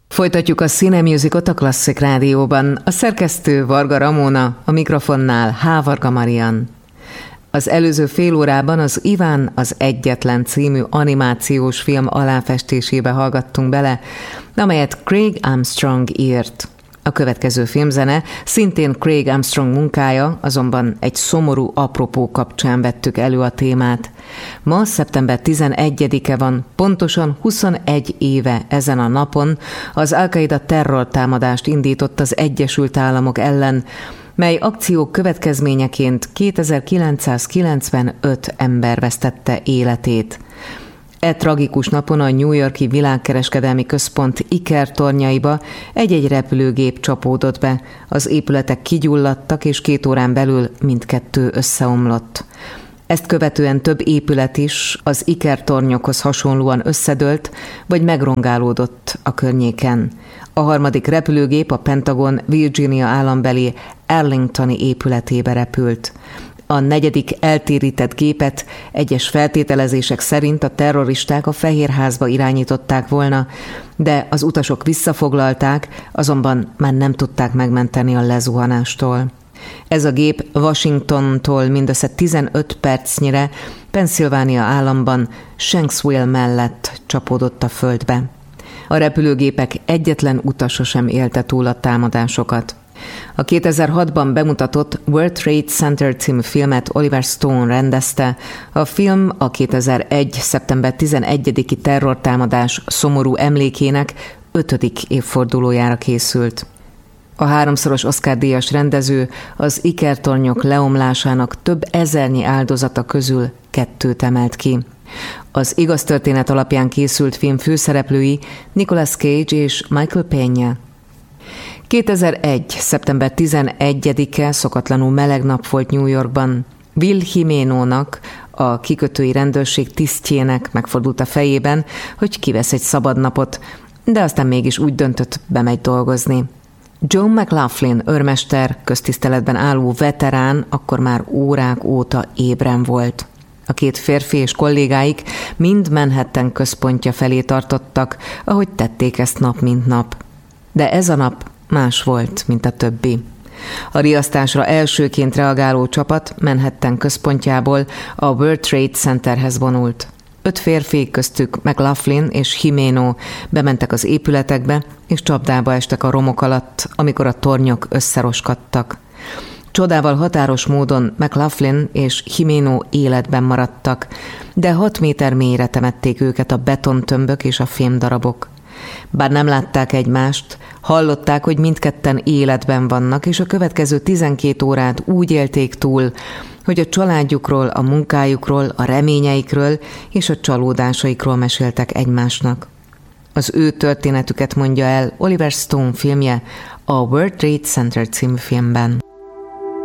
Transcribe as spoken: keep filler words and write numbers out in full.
Folytatjuk a Cinemusicot a Klasszik Rádióban. A szerkesztő Varga Ramona, a mikrofonnál H. Varga Marian. Az előző fél órában az Iván az Egyetlen című animációs film aláfestésébe hallgattunk bele, amelyet Craig Armstrong írt. A következő filmzene szintén Craig Armstrong munkája, azonban egy szomorú apropó kapcsán vettük elő a témát. Ma szeptember tizenegyedike van, pontosan huszonegy éve ezen a napon az Al-Qaida terrortámadást indított az Egyesült Államok ellen, mely akciók következményeként kétezer-kilencszázkilencvenöt ember vesztette életét. E tragikus napon a New York-i Világkereskedelmi Központ ikertornyaiba egy-egy repülőgép csapódott be, az épületek kigyulladtak, és két órán belül mindkettő összeomlott. Ezt követően több épület is az ikertornyokhoz hasonlóan összedőlt, vagy megrongálódott a környéken. A harmadik repülőgép a Pentagon Virginia állambeli Arlingtoni épületébe repült. A negyedik eltérített gépet egyes feltételezések szerint a terroristák a Fehérházba irányították volna, de az utasok visszafoglalták, azonban már nem tudták megmenteni a lezuhanástól. Ez a gép Washingtontól mindössze tizenöt percnyire Pennsylvania államban Shanksville mellett csapódott a földbe. A repülőgépek egyetlen utasa sem élte túl a támadásokat. A kétezer-hatban bemutatott World Trade Center című filmet Oliver Stone rendezte. A film a kétezer-egy. szeptember tizenegyediki terrortámadás szomorú emlékének ötödik évfordulójára készült. A háromszoros Oscar-díjas rendező az ikertornyok leomlásának több ezernyi áldozata közül kettőt emelt ki. Az igaz történet alapján készült film főszereplői Nicolas Cage és Michael Peña. kétezer-egy. szeptember tizenegyedike szokatlanul meleg nap volt New Yorkban. Will Jiménónak, a kikötői rendőrség tisztjének megfordult a fejében, hogy kivesz egy szabad napot, de aztán mégis úgy döntött, bemegy dolgozni. John McLaughlin őrmester, köztiszteletben álló veterán, akkor már órák óta ébren volt. A két férfi és kollégáik mind Manhattan központja felé tartottak, ahogy tették ezt nap mint nap. De ez a nap más volt, mint a többi. A riasztásra elsőként reagáló csapat Manhattan központjából a World Trade Centerhez vonult. Öt férfi, köztük McLaughlin és Jiménó bementek az épületekbe, és csapdába estek a romok alatt, amikor a tornyok összeroskadtak. Csodával határos módon McLaughlin és Jiménó életben maradtak, de hat méter mélyre temették őket a betontömbök és a fémdarabok. Bár nem látták egymást, hallották, hogy mindketten életben vannak, és a következő tizenkét órát úgy élték túl, hogy a családjukról, a munkájukról, a reményeikről és a csalódásaikról meséltek egymásnak. Az ő történetüket mondja el Oliver Stone filmje a World Trade Center című filmben.